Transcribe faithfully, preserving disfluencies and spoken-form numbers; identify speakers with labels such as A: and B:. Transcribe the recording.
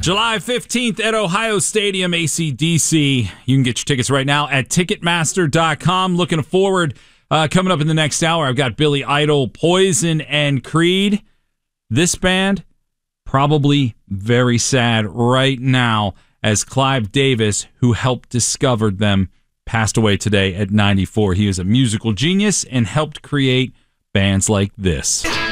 A: July fifteenth at Ohio Stadium, A C D C. You can get your tickets right now at Ticketmaster dot com. Looking forward, uh, coming up in the next hour, I've got Billy Idol, Poison, and Creed. This band, probably very sad right now, as Clive Davis, who helped discover them, passed away today at ninety-four. He is a musical genius and helped create bands like this.